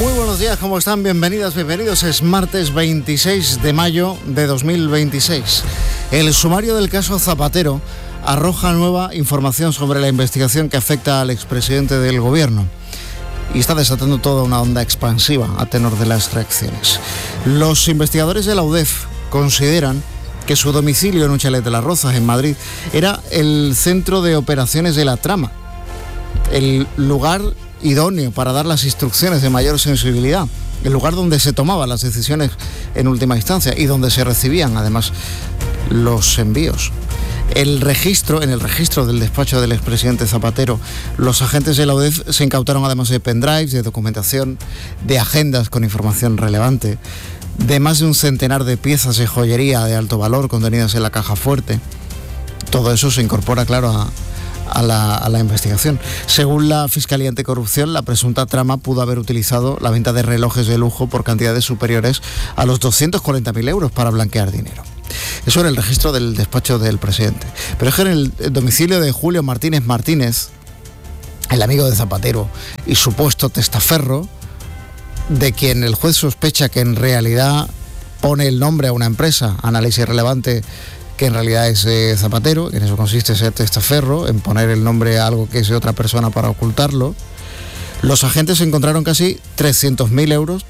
Muy buenos días, ¿cómo están? Bienvenidas, bienvenidos. Es martes 26 de mayo de 2026. El sumario del caso Zapatero arroja nueva información sobre la investigación que afecta al expresidente del gobierno y está desatando toda una onda expansiva a tenor de las reacciones. Los investigadores de la UDEF consideran que su domicilio en un chalet de Las Rozas, en Madrid, era el centro de operaciones de la trama, el lugar idóneo para dar las instrucciones de mayor sensibilidad, el lugar donde se tomaban las decisiones en última instancia y donde se recibían además los envíos. En el registro del despacho del expresidente Zapatero, los agentes de la UDEF se incautaron además de pendrives, de documentación, de agendas con información relevante, de más de un centenar de piezas de joyería de alto valor contenidas en la caja fuerte. Todo eso se incorpora, claro, a la investigación. Según la Fiscalía Anticorrupción, la presunta trama pudo haber utilizado la venta de relojes de lujo por cantidades superiores a los 240.000 euros para blanquear dinero. Eso era el registro del despacho del presidente. Pero es que en el domicilio de Julio Martínez Martínez, el amigo de Zapatero y supuesto testaferro, de quien el juez sospecha que en realidad pone el nombre a una empresa, Análisis Relevante, que en realidad es Zapatero, en eso consiste ser testaferro, en poner el nombre a algo que es de otra persona para ocultarlo. Los agentes encontraron casi 300.000 euros,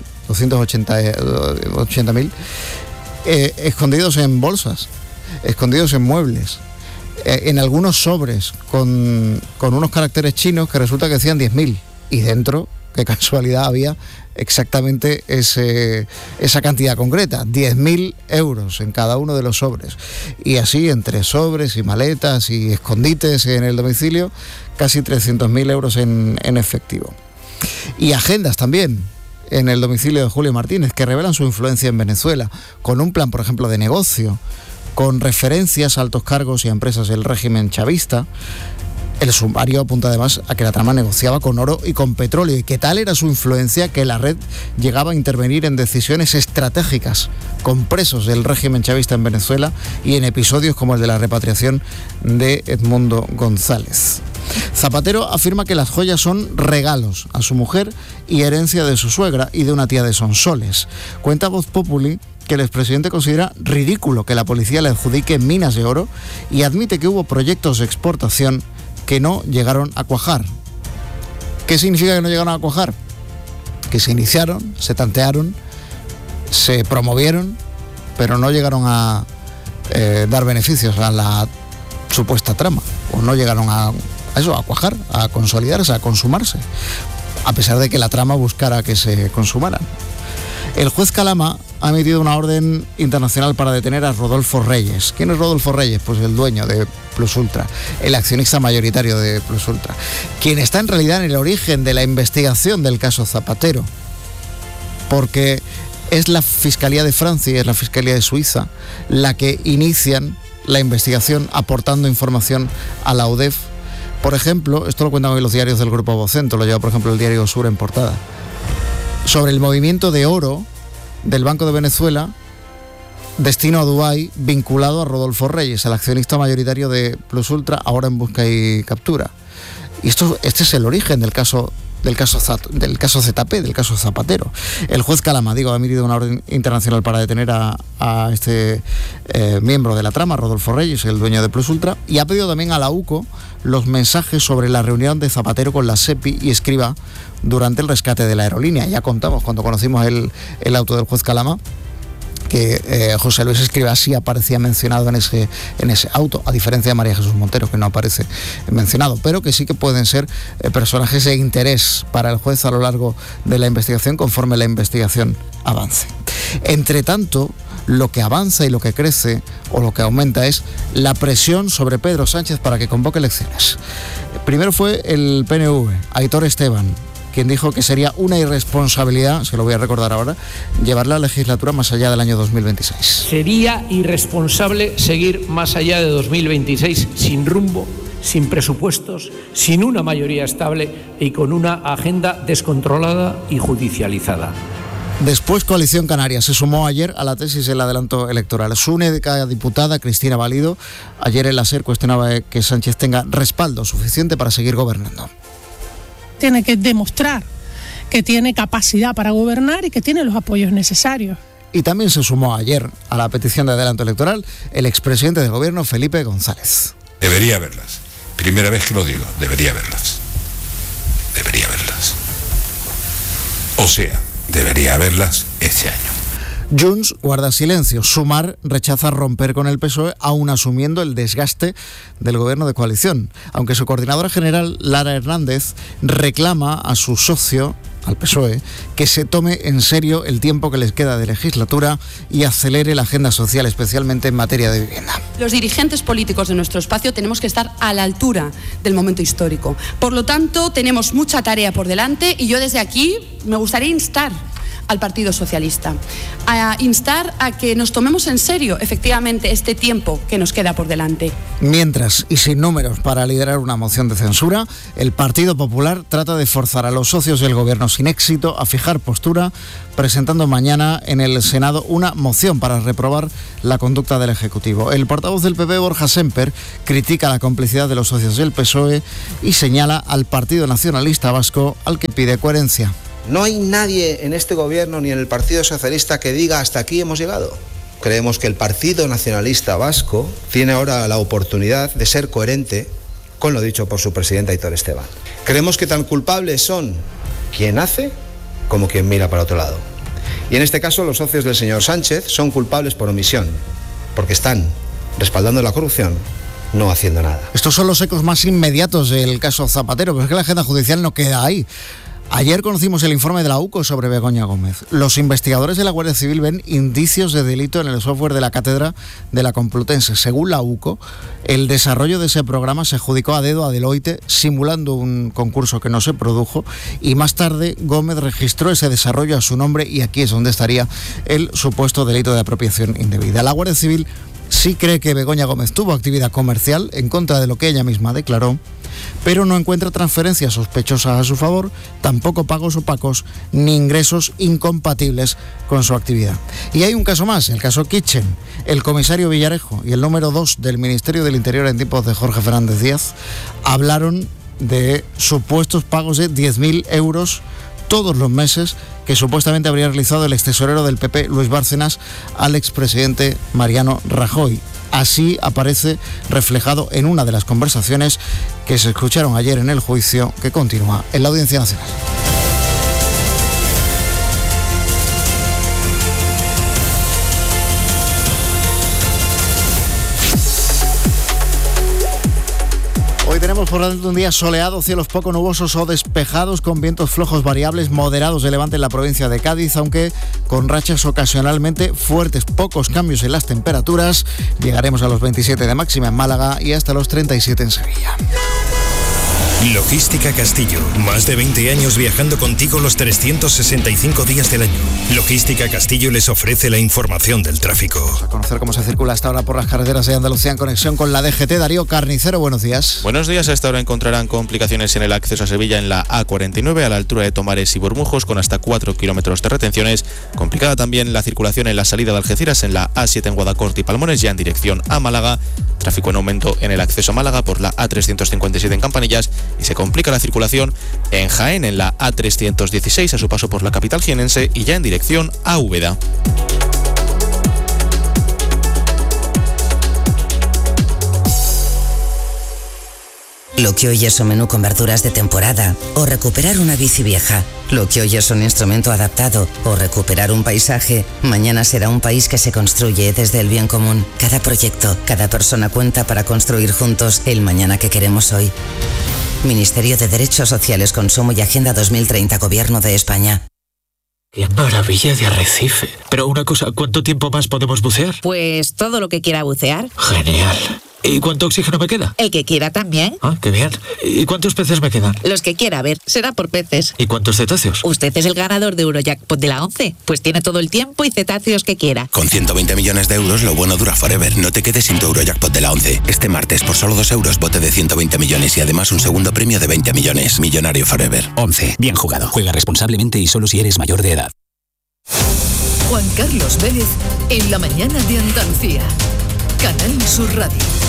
280.000, escondidos en bolsas, escondidos en muebles, en algunos sobres con unos caracteres chinos que resulta que decían 10.000 y dentro, qué casualidad, había exactamente esa cantidad concreta, 10.000 euros en cada uno de los sobres. Y así, entre sobres y maletas y escondites en el domicilio, casi 300.000 euros en efectivo. Y agendas también en el domicilio de Julio Martínez, que revelan su influencia en Venezuela, con un plan, por ejemplo, de negocio, con referencias a altos cargos y a empresas del régimen chavista. El sumario apunta además a que la trama negociaba con oro y con petróleo, y que tal era su influencia que la red llegaba a intervenir en decisiones estratégicas con presos del régimen chavista en Venezuela y en episodios como el de la repatriación de Edmundo González. Zapatero afirma que las joyas son regalos a su mujer y herencia de su suegra y de una tía de Sonsoles. Cuenta Voz Populi que el expresidente considera ridículo que la policía le adjudique minas de oro y admite que hubo proyectos de exportación que no llegaron a cuajar. ¿Qué significa que no llegaron a cuajar? Que se iniciaron, se tantearon, se promovieron, pero no llegaron a dar beneficios a la supuesta trama, o no llegaron a cuajar, a consolidarse, a consumarse, a pesar de que la trama buscara que se consumaran. El juez Calama ha emitido una orden internacional para detener a Rodolfo Reyes. ¿Quién es Rodolfo Reyes? Pues el dueño de Plus Ultra, el accionista mayoritario de Plus Ultra, quien está en realidad en el origen de la investigación del caso Zapatero, porque es la Fiscalía de Francia y es la Fiscalía de Suiza la que inician la investigación aportando información a la UDEF. Por ejemplo, esto lo cuentan hoy los diarios del Grupo Vocento, lo lleva por ejemplo el diario Sur en portada, sobre el movimiento de oro del Banco de Venezuela destino a Dubái, vinculado a Rodolfo Reyes, el accionista mayoritario de Plus Ultra, ahora en busca y captura. Y este es el origen del caso ZP, del caso Zapatero. El juez Calama, ha emitido una orden internacional para detener a este miembro de la trama, Rodolfo Reyes, el dueño de Plus Ultra, y ha pedido también a la UCO los mensajes sobre la reunión de Zapatero con la SEPI y Escrivá durante el rescate de la aerolínea. Ya contamos, cuando conocimos el auto del juez Calama, que José Luis Escrivá sí aparecía mencionado en ese auto, a diferencia de María Jesús Montero, que no aparece mencionado, pero que sí que pueden ser personajes de interés para el juez a lo largo de la investigación, conforme la investigación avance. Entre tanto, lo que avanza y lo que crece o lo que aumenta es la presión sobre Pedro Sánchez para que convoque elecciones. Primero fue el PNV, Aitor Esteban, quien dijo que sería una irresponsabilidad, se lo voy a recordar ahora, llevar la legislatura más allá del año 2026. Sería irresponsable seguir más allá de 2026 sin rumbo, sin presupuestos, sin una mayoría estable y con una agenda descontrolada y judicializada. Después Coalición Canaria se sumó ayer a la tesis del adelanto electoral. Su única diputada, Cristina Valido, ayer en la SER cuestionaba que Sánchez tenga respaldo suficiente para seguir gobernando. Tiene que demostrar que tiene capacidad para gobernar y que tiene los apoyos necesarios. Y también se sumó ayer a la petición de adelanto electoral el expresidente del gobierno, Felipe González. Debería verlas. Primera vez que lo digo, debería verlas. Debería verlas. O sea, debería verlas este año. Junts guarda silencio. Sumar rechaza romper con el PSOE, aún asumiendo el desgaste del gobierno de coalición. Aunque su coordinadora general, Lara Hernández, reclama a su socio, al PSOE, que se tome en serio el tiempo que les queda de legislatura y acelere la agenda social, especialmente en materia de vivienda. Los dirigentes políticos de nuestro espacio tenemos que estar a la altura del momento histórico. Por lo tanto, tenemos mucha tarea por delante y yo desde aquí me gustaría instar al Partido Socialista, a instar a que nos tomemos en serio efectivamente este tiempo que nos queda por delante. Mientras, y sin números para liderar una moción de censura, el Partido Popular trata de forzar a los socios del gobierno sin éxito a fijar postura, presentando mañana en el Senado una moción para reprobar la conducta del Ejecutivo. El portavoz del PP, Borja Sémper, critica la complicidad de los socios del PSOE y señala al Partido Nacionalista Vasco, al que pide coherencia. No hay nadie en este gobierno ni en el Partido Socialista que diga hasta aquí hemos llegado. Creemos que el Partido Nacionalista Vasco tiene ahora la oportunidad de ser coherente con lo dicho por su presidente Aitor Esteban. Creemos que tan culpables son quien hace como quien mira para otro lado. Y en este caso los socios del señor Sánchez son culpables por omisión, porque están respaldando la corrupción, no haciendo nada. Estos son los ecos más inmediatos del caso Zapatero, pero es que la agenda judicial no queda ahí. Ayer conocimos el informe de la UCO sobre Begoña Gómez. Los investigadores de la Guardia Civil ven indicios de delito en el software de la cátedra de la Complutense. Según la UCO, el desarrollo de ese programa se adjudicó a dedo a Deloitte, simulando un concurso que no se produjo, y más tarde Gómez registró ese desarrollo a su nombre, y aquí es donde estaría el supuesto delito de apropiación indebida. La Guardia Civil sí cree que Begoña Gómez tuvo actividad comercial en contra de lo que ella misma declaró, pero no encuentra transferencias sospechosas a su favor, tampoco pagos opacos ni ingresos incompatibles con su actividad. Y hay un caso más, el caso Kitchen. El comisario Villarejo y el número 2 del Ministerio del Interior en tiempos de Jorge Fernández Díaz hablaron de supuestos pagos de 10.000 euros todos los meses que supuestamente habría realizado el extesorero del PP, Luis Bárcenas, al expresidente Mariano Rajoy. Así aparece reflejado en una de las conversaciones que se escucharon ayer en el juicio que continúa en la Audiencia Nacional. Hoy tenemos por delante un día soleado, cielos poco nubosos o despejados, con vientos flojos variables moderados de levante en la provincia de Cádiz, aunque con rachas ocasionalmente fuertes, pocos cambios en las temperaturas. Llegaremos a los 27 de máxima en Málaga y hasta los 37 en Sevilla. Logística Castillo, más de 20 años viajando contigo los 365 días del año. Logística Castillo les ofrece la información del tráfico. Vamos a conocer cómo se circula hasta ahora por las carreteras de Andalucía en conexión con la DGT. Darío Carnicero, buenos días. Buenos días, a esta hora encontrarán complicaciones en el acceso a Sevilla en la A49 a la altura de Tomares y Bormujos, con hasta 4 kilómetros de retenciones. Complicada también la circulación en la salida de Algeciras en la A7 en Guadacorte y Palmones, ya en dirección a Málaga. Tráfico en aumento en el acceso a Málaga por la A357 en Campanillas, y se complica la circulación en Jaén en la A316 a su paso por la capital jienense y ya en dirección a Úbeda. Lo que hoy es un menú con verduras de temporada o recuperar una bici vieja. Lo que hoy es un instrumento adaptado o recuperar un paisaje, mañana será un país que se construye desde el bien común. Cada proyecto, cada persona cuenta para construir juntos el mañana que queremos hoy. Ministerio de Derechos Sociales, Consumo y Agenda 2030, Gobierno de España. ¡Qué maravilla de arrecife! Pero una cosa, ¿cuánto tiempo más podemos bucear? Pues todo lo que quiera bucear. Genial. ¿Y cuánto oxígeno me queda? El que quiera también. Ah, qué bien. ¿Y cuántos peces me quedan? Los que quiera, a ver, será por peces. ¿Y cuántos cetáceos? Usted es el ganador de Eurojackpot de la 11. Pues tiene todo el tiempo y cetáceos que quiera. Con 120 millones de euros, lo bueno dura forever. No te quedes sin tu Eurojackpot de la 11. Este martes, por solo 2 euros, bote de 120 millones y además un segundo premio de 20 millones. Millonario forever. 11. Bien jugado. Juega responsablemente y solo si eres mayor de edad. Juan Carlos Vélez, en la mañana de Andalucía. Canal Sur Radio.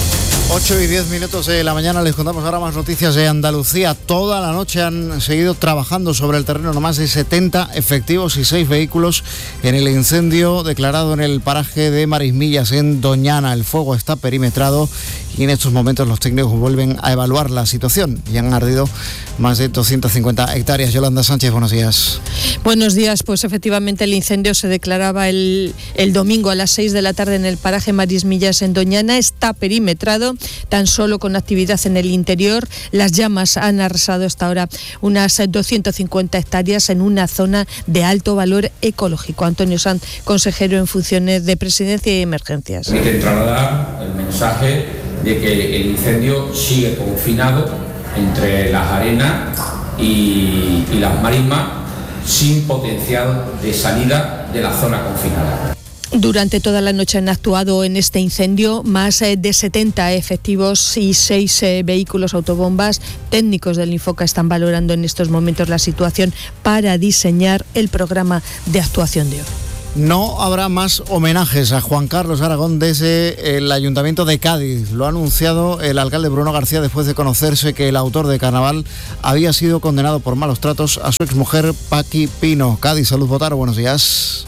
8:10 de la mañana, les contamos ahora más noticias de Andalucía. Toda la noche han seguido trabajando sobre el terreno, no más de 70 efectivos y 6 vehículos en el incendio declarado en el paraje de Marismillas, en Doñana. El fuego está perimetrado y en estos momentos los técnicos vuelven a evaluar la situación. Y han ardido más de 250 hectáreas. Yolanda Sánchez, buenos días. Buenos días, pues efectivamente el incendio se declaraba el domingo a las 6 de la tarde en el paraje Marismillas, en Doñana. Está perimetrado, tan solo con actividad en el interior. Las llamas han arrasado hasta ahora unas 250 hectáreas en una zona de alto valor ecológico. Antonio Sanz, consejero en funciones de Presidencia y Emergencias. Hay que trasladar el mensaje de que el incendio sigue confinado entre las arenas y las marismas, sin potencial de salida de la zona confinada. Durante toda la noche han actuado en este incendio más de 70 efectivos y 6 vehículos autobombas. Técnicos del Infoca están valorando en estos momentos la situación para diseñar el programa de actuación de hoy. No habrá más homenajes a Juan Carlos Aragón desde el Ayuntamiento de Cádiz. Lo ha anunciado el alcalde Bruno García después de conocerse que el autor de Carnaval había sido condenado por malos tratos a su exmujer Paqui Pino. Cádiz, Salud Botaro, buenos días.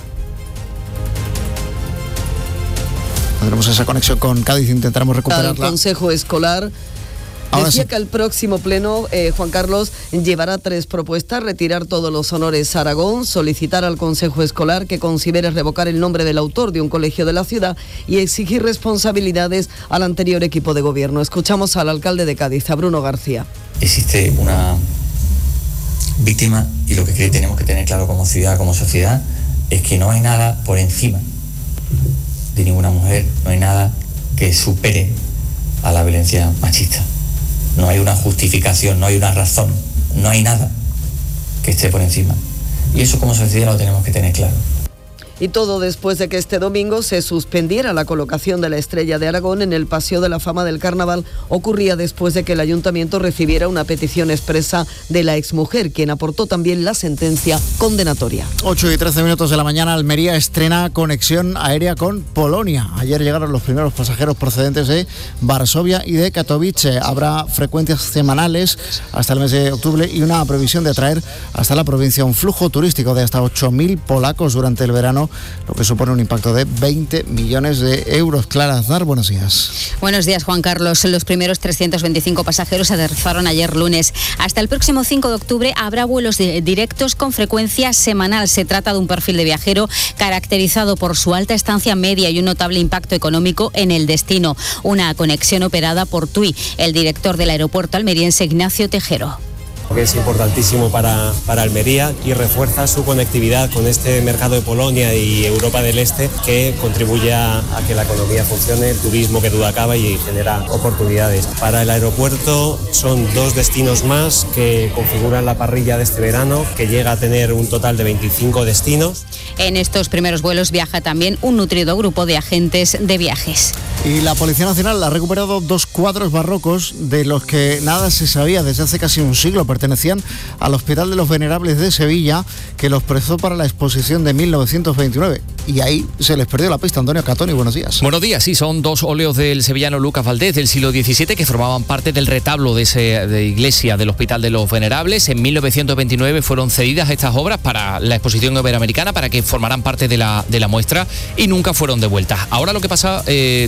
Tendremos esa conexión con Cádiz, intentaremos recuperarla. El Consejo Escolar decía que al próximo pleno, Juan Carlos, llevará 3 propuestas: retirar todos los honores a Aragón, solicitar al Consejo Escolar que considere revocar el nombre del autor de un colegio de la ciudad y exigir responsabilidades al anterior equipo de gobierno. Escuchamos al alcalde de Cádiz, a Bruno García. Existe una víctima y lo que tenemos que tener claro como ciudad, como sociedad, es que no hay nada por encima de ninguna mujer, no hay nada que supere a la violencia machista. No hay una justificación, no hay una razón, no hay nada que esté por encima. Y eso como sociedad lo tenemos que tener claro. Y todo después de que este domingo se suspendiera la colocación de la Estrella de Aragón en el Paseo de la Fama del Carnaval. Ocurría después de que el ayuntamiento recibiera una petición expresa de la exmujer, quien aportó también la sentencia condenatoria. 8:13 de la mañana, Almería estrena conexión aérea con Polonia. Ayer llegaron los primeros pasajeros procedentes de Varsovia y de Katowice. Habrá frecuencias semanales hasta el mes de octubre y una previsión de atraer hasta la provincia un flujo turístico de hasta 8.000 polacos durante el verano, lo que supone un impacto de 20 millones de euros. Clara Aznar, buenos días. Buenos días, Juan Carlos. Los primeros 325 pasajeros aterrizaron ayer lunes. Hasta el próximo 5 de octubre habrá vuelos directos con frecuencia semanal. Se trata de un perfil de viajero caracterizado por su alta estancia media y un notable impacto económico en el destino. Una conexión operada por TUI. El director del aeropuerto almeriense, Ignacio Tejero. Que es importantísimo para Almería y refuerza su conectividad con este mercado de Polonia y Europa del Este, que contribuye a que la economía funcione, el turismo que duda acaba y genera oportunidades. Para el aeropuerto son 2 destinos más que configuran la parrilla de este verano, que llega a tener un total de 25 destinos. En estos primeros vuelos viaja también un nutrido grupo de agentes de viajes. Y la Policía Nacional ha recuperado 2 cuadros barrocos de los que nada se sabía desde hace casi un siglo. Pertenecían al Hospital de los Venerables de Sevilla, que los prestó para la exposición de 1929. Y ahí se les perdió la pista. Antonio Catoni, buenos días. Buenos días, sí, son 2 óleos del sevillano Lucas Valdés del siglo XVII que formaban parte del retablo de iglesia del Hospital de los Venerables. En 1929 fueron cedidas estas obras para la exposición iberoamericana, para que formaran parte de la muestra, y nunca fueron devueltas. Ahora lo que pasó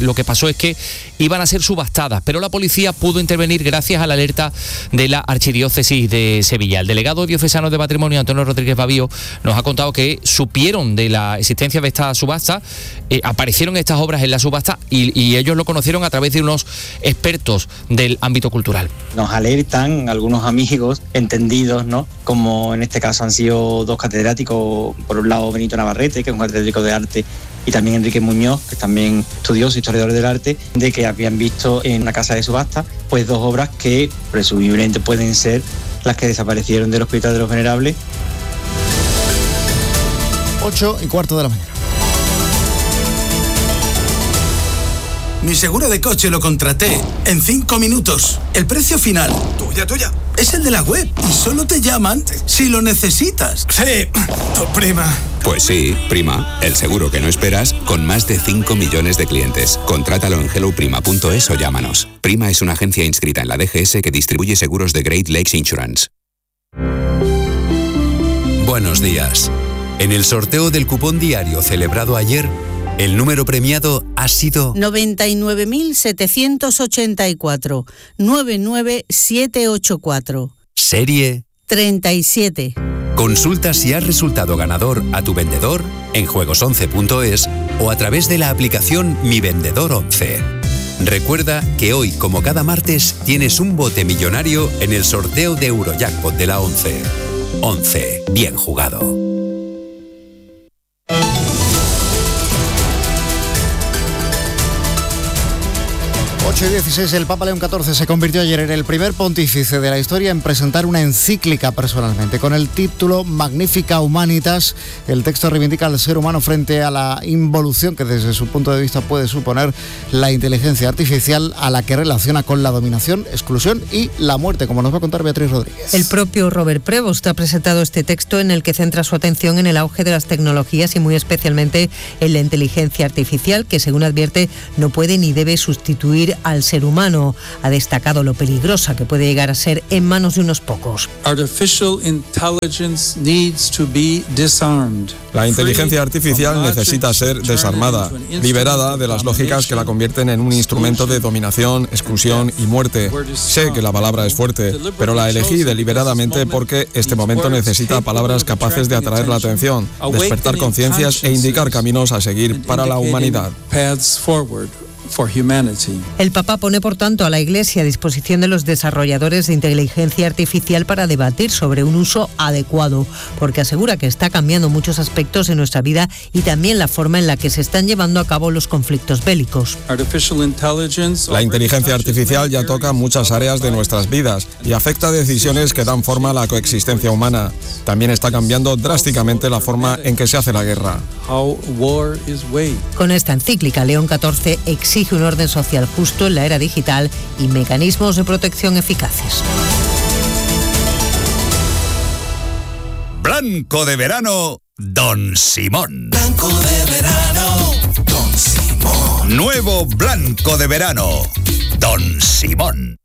es que iban a ser subastadas, pero la policía pudo intervenir gracias a la alerta de la Archidiócesis de Sevilla. El delegado diocesano de Patrimonio, Antonio Rodríguez Babío, nos ha contado que supieron de la existencia de esta subasta, aparecieron estas obras en la subasta y ellos lo conocieron a través de unos expertos del ámbito cultural. Nos alertan algunos amigos entendidos, ¿no? Como en este caso han sido 2 catedráticos, por un lado Benito Navarrete, que es un catedrático de arte, y también Enrique Muñoz, que también estudioso, historiador del arte, de que habían visto en una casa de subasta pues 2 obras que presumiblemente pueden ser las que desaparecieron del Hospital de los Venerables. 8:15 de la mañana. Mi seguro de coche lo contraté en 5 minutos. El precio final, tuya, es el de la web y solo te llaman si lo necesitas. Sí, tu prima. Pues sí, Prima, el seguro que no esperas, con más de 5 millones de clientes. Contrátalo en helloprima.es o llámanos. Prima es una agencia inscrita en la DGS que distribuye seguros de Great Lakes Insurance. Buenos días. En el sorteo del cupón diario celebrado ayer, el número premiado ha sido 99.784 99784. Serie 37. Consulta si has resultado ganador a tu vendedor en juegos11.es o a través de la aplicación Mi Vendedor 11. Recuerda que hoy, como cada martes, tienes un bote millonario en el sorteo de Eurojackpot de la 11. 11. Bien jugado. 8:16, el Papa León XIV se convirtió ayer en el primer pontífice de la historia en presentar una encíclica personalmente. Con el título Magnificat Humanitas, el texto reivindica al ser humano frente a la involución que desde su punto de vista puede suponer la inteligencia artificial, a la que relaciona con la dominación, exclusión y la muerte, como nos va a contar Beatriz Rodríguez. El propio Robert Prevost ha presentado este texto en el que centra su atención en el auge de las tecnologías y muy especialmente en la inteligencia artificial, que según advierte no puede ni debe sustituir al ser humano. Ha destacado lo peligrosa que puede llegar a ser en manos de unos pocos. La inteligencia artificial necesita ser desarmada, liberada de las lógicas que la convierten en un instrumento de dominación, exclusión y muerte. Sé que la palabra es fuerte, pero la elegí deliberadamente porque este momento necesita palabras capaces de atraer la atención, despertar conciencias e indicar caminos a seguir para la humanidad. El Papa pone, por tanto, a la Iglesia a disposición de los desarrolladores de inteligencia artificial para debatir sobre un uso adecuado, porque asegura que está cambiando muchos aspectos de nuestra vida y también la forma en la que se están llevando a cabo los conflictos bélicos. La inteligencia artificial ya toca muchas áreas de nuestras vidas y afecta decisiones que dan forma a la coexistencia humana. También está cambiando drásticamente la forma en que se hace la guerra. Con esta encíclica, León XIV exige un orden social justo en la era digital y mecanismos de protección eficaces. Blanco de verano, Don Simón. Blanco de verano, Don Simón. Nuevo blanco de verano, Don Simón.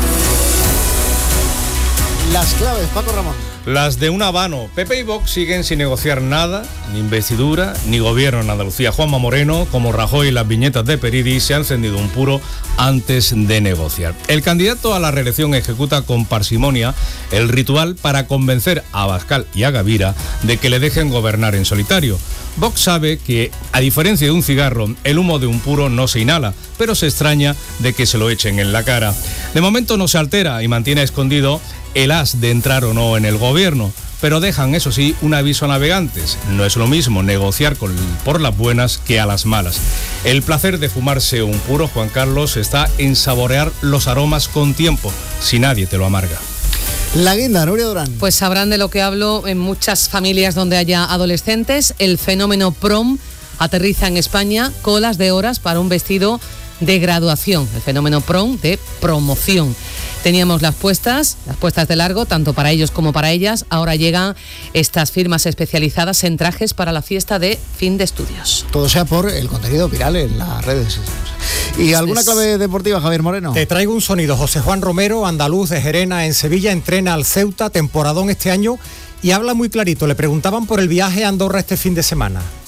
Las claves, Paco Ramón. Las de un habano. PP y Vox siguen sin negociar nada, ni investidura, ni gobierno en Andalucía. Juanma Moreno, como Rajoy y las viñetas de Peridi, se ha encendido un puro antes de negociar. El candidato a la reelección ejecuta con parsimonia el ritual para convencer a Abascal y a Gavira de que le dejen gobernar en solitario. Vox sabe que, a diferencia de un cigarro, el humo de un puro no se inhala, pero se extraña de que se lo echen en la cara. De momento no se altera y mantiene escondido el as de entrar o no en el gobierno, pero dejan, eso sí, un aviso a navegantes. No es lo mismo negociar por las buenas que a las malas. El placer de fumarse un puro, Juan Carlos, está en saborear los aromas con tiempo, si nadie te lo amarga. La guinda, Nuria Durán. Pues sabrán de lo que hablo en muchas familias donde haya adolescentes. El fenómeno prom aterriza en España, colas de horas para un vestido de graduación. El fenómeno prom de promoción. Teníamos las puestas de largo, tanto para ellos como para ellas. Ahora llegan estas firmas especializadas en trajes para la fiesta de fin de estudios. Todo sea por el contenido viral en las redes. ¿Y alguna clave deportiva, Javier Moreno? Te traigo un sonido. José Juan Romero, andaluz de Gerena en Sevilla, entrena al Ceuta, temporadón este año, y habla muy clarito. Le preguntaban por el viaje a Andorra este fin de semana.